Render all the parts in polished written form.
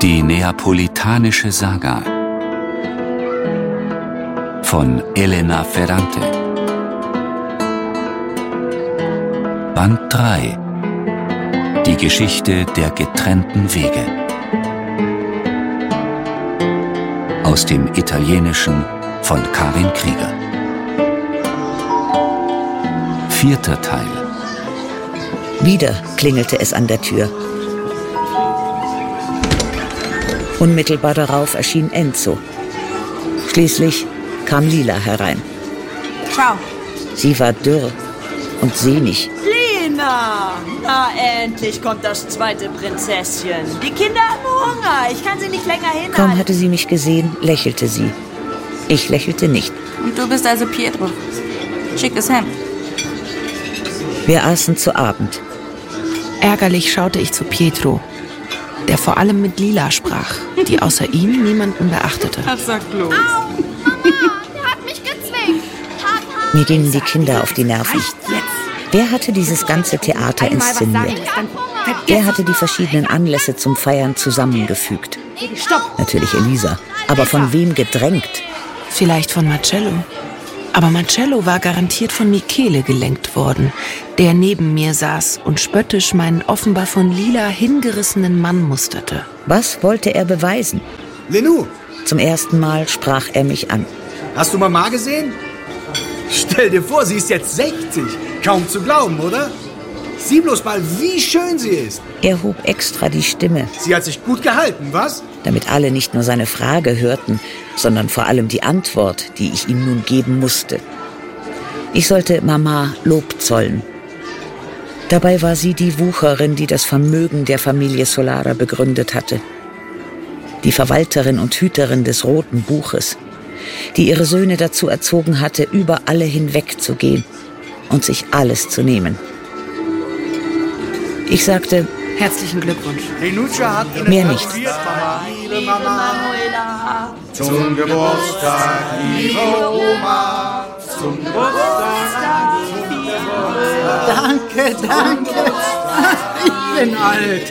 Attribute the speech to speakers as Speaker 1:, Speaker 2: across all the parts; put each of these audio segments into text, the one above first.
Speaker 1: Die Neapolitanische Saga von Elena Ferrante. Band 3. Die Geschichte der getrennten Wege. Aus dem Italienischen von Karin Krieger. 4. Teil.
Speaker 2: Wieder klingelte es an der Tür. Unmittelbar darauf erschien Enzo. Schließlich kam Lila herein.
Speaker 3: Ciao.
Speaker 2: Sie war dürr und sehnig.
Speaker 3: Lina! Na, endlich kommt das zweite Prinzesschen. Die Kinder haben Hunger. Ich kann sie nicht länger hinhalten.
Speaker 2: Kaum hatte sie mich gesehen, lächelte sie. Ich lächelte nicht.
Speaker 4: Und du bist also Pietro. Schickes Hemd.
Speaker 2: Wir aßen zu Abend.
Speaker 5: Ärgerlich schaute ich zu Pietro, der vor allem mit Lila sprach, die außer ihm niemanden beachtete.
Speaker 4: Was sagt los?
Speaker 6: Au, Mama, der hat mich gezwickt.
Speaker 2: Mir gingen die Kinder auf die Nerven. Wer hatte dieses ganze Theater inszeniert? Wer hatte die verschiedenen Anlässe zum Feiern zusammengefügt? Natürlich Elisa. Aber von wem gedrängt?
Speaker 5: Vielleicht von Marcello. Aber Marcello war garantiert von Michele gelenkt worden, der neben mir saß und spöttisch meinen offenbar von Lila hingerissenen Mann musterte.
Speaker 2: Was wollte er beweisen?
Speaker 7: Lenou,
Speaker 2: Zum ersten Mal sprach er mich an.
Speaker 7: hast du Mama gesehen? Stell dir vor, sie ist jetzt 60. Kaum zu glauben, oder? Sieh bloß mal, wie schön sie ist.
Speaker 2: Er hob extra die Stimme,
Speaker 7: Sie hat sich gut gehalten, was?
Speaker 2: damit alle nicht nur seine Frage hörten, sondern vor allem die Antwort, die ich ihm nun geben musste. Ich sollte Mama Lob zollen. Dabei war sie die Wucherin, die das Vermögen der Familie Solara begründet hatte. Die Verwalterin und Hüterin des Roten Buches, die ihre Söhne dazu erzogen hatte, über alle hinwegzugehen und sich alles zu nehmen. Ich sagte,
Speaker 5: Herzlichen Glückwunsch.
Speaker 7: Renuccia hat
Speaker 2: Mehr nicht.
Speaker 7: Mama. Liebe Mama.
Speaker 3: Manuela.
Speaker 7: Zum Geburtstag, liebe Oma. Zum Geburtstag.
Speaker 8: Danke. Ich bin alt.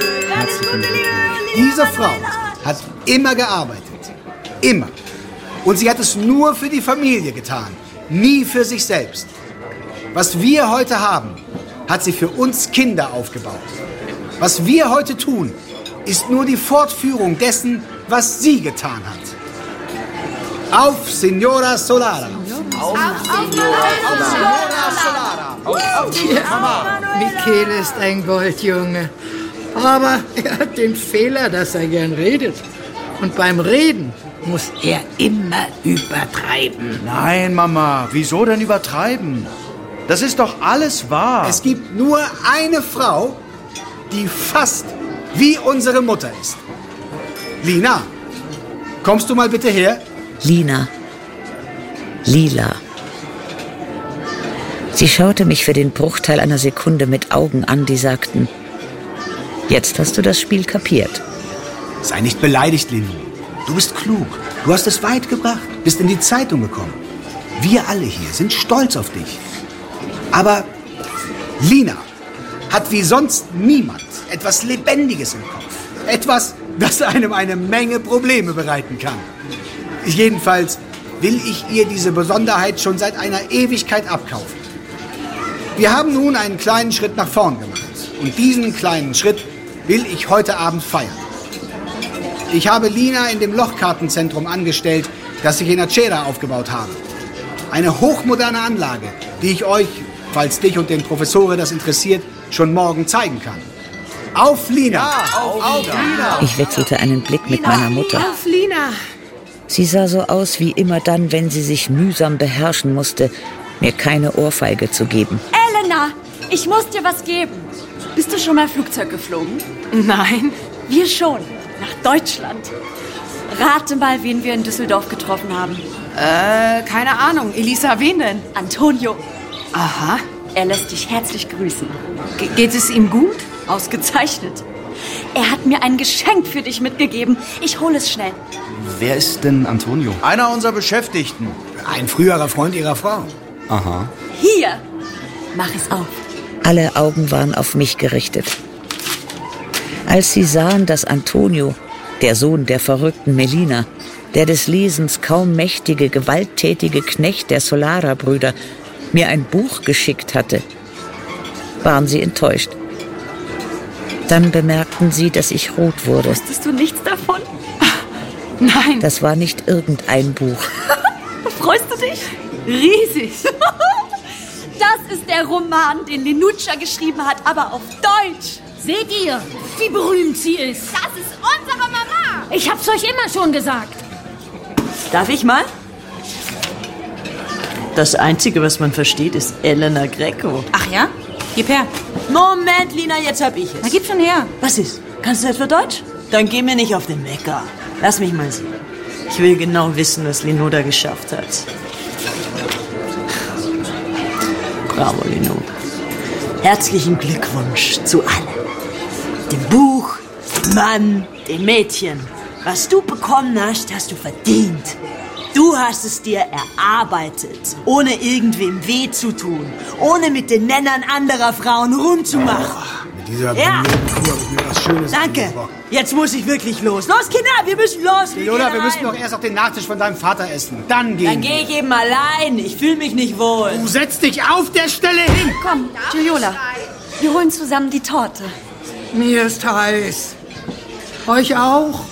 Speaker 7: Diese Frau hat immer gearbeitet. Immer. Und sie hat es nur für die Familie getan. Nie für sich selbst. Was wir heute haben, hat sie für uns Kinder aufgebaut. Was wir heute tun, ist nur die Fortführung dessen, was sie getan hat. Auf, Signora Solara! Auf,
Speaker 8: Michele ist ein Goldjunge. Aber er hat den Fehler, dass er gern redet. Und beim Reden muss er immer übertreiben.
Speaker 9: Nein, Mama, wieso denn übertreiben? Das ist doch alles wahr.
Speaker 7: Es gibt nur eine Frau, die fast wie unsere Mutter ist. Lina, kommst du mal bitte her?
Speaker 2: Lina. Lila. Sie schaute mich für den Bruchteil einer Sekunde mit Augen an, die sagten, jetzt hast du das Spiel kapiert.
Speaker 7: Sei nicht beleidigt, Lenou. Du bist klug. Du hast es weit gebracht, bist in die Zeitung gekommen. Wir alle hier sind stolz auf dich. Aber Lina hat wie sonst niemand etwas Lebendiges im Kopf. Etwas, das einem eine Menge Probleme bereiten kann. Jedenfalls will ich ihr diese Besonderheit schon seit einer Ewigkeit abkaufen. Wir haben nun einen kleinen Schritt nach vorn gemacht. Und diesen kleinen Schritt will ich heute Abend feiern. Ich habe Lina in dem Lochkartenzentrum angestellt, das ich in Acerra aufgebaut habe. Eine hochmoderne Anlage, die ich euch, falls dich und den Professore das interessiert, schon morgen zeigen kann. Auf Lina! Ja, auf Lina!
Speaker 2: Ich wechselte einen Blick mit meiner Mutter.
Speaker 5: Auf Lina!
Speaker 2: Sie sah so aus wie immer dann, wenn sie sich mühsam beherrschen musste, mir keine Ohrfeige zu geben.
Speaker 3: Elena, ich muss dir was geben. Bist du schon mal Flugzeug geflogen?
Speaker 5: Nein.
Speaker 3: Wir schon. Nach Deutschland. Rate mal, wen wir in Düsseldorf getroffen haben.
Speaker 5: Keine Ahnung. Elisa, wen denn?
Speaker 3: Antonio.
Speaker 5: Aha.
Speaker 3: Er lässt dich herzlich grüßen.
Speaker 5: Geht es ihm gut?
Speaker 3: Ausgezeichnet. Er hat mir ein Geschenk für dich mitgegeben. Ich hole es schnell.
Speaker 9: Wer ist denn Antonio?
Speaker 7: Einer unserer Beschäftigten. Ein früherer Freund ihrer Frau.
Speaker 9: Aha.
Speaker 3: Hier. Mach es auf.
Speaker 2: Alle Augen waren auf mich gerichtet. Als sie sahen, dass Antonio, der Sohn der verrückten Melina, der des Lesens kaum mächtige, gewalttätige Knecht der Solara-Brüder, mir ein Buch geschickt hatte, waren sie enttäuscht. Dann bemerkten sie, dass ich rot wurde.
Speaker 3: Wusstest du nichts davon?
Speaker 5: Nein.
Speaker 2: Das war nicht irgendein Buch.
Speaker 3: Freust du dich?
Speaker 5: Riesig.
Speaker 3: Das ist der Roman, den Lenuccia geschrieben hat, aber auf Deutsch.
Speaker 6: Seht ihr, wie berühmt sie ist? Das ist unsere Mama. Ich hab's euch immer schon gesagt.
Speaker 3: Darf ich mal? Das Einzige, was man versteht, ist Elena Greco.
Speaker 4: Ach ja? Gib her.
Speaker 3: Moment, Lina, jetzt hab ich es.
Speaker 4: Na, gib schon her.
Speaker 3: Was ist? Kannst du etwa Deutsch? Dann geh mir nicht auf den Wecker. Lass mich mal sehen. Ich will genau wissen, was Lino da geschafft hat. Bravo, Lino. Herzlichen Glückwunsch zu allem. Dem Buch, dem Mann, dem Mädchen. Was du bekommen hast, hast du verdient. Du hast es dir erarbeitet, ohne irgendwem weh zu tun, ohne mit den Männern anderer Frauen rumzumachen.
Speaker 7: Mit dieser
Speaker 3: Ja.
Speaker 7: Tour habe ich mir was Schönes
Speaker 3: Danke.
Speaker 7: eingebrockt.
Speaker 3: Jetzt muss ich wirklich los. Los, Kinder, wir müssen los.
Speaker 7: Leona,
Speaker 3: gehen
Speaker 7: wir müssen
Speaker 3: heim.
Speaker 7: doch erst auf den Nachtisch von deinem Vater essen. Dann gehen
Speaker 3: Dann gehe ich eben allein. Ich fühle mich nicht wohl.
Speaker 7: Du setzt dich auf der Stelle hin.
Speaker 3: Komm, Giuliola, wir holen zusammen die Torte.
Speaker 8: Mir ist heiß. Euch auch?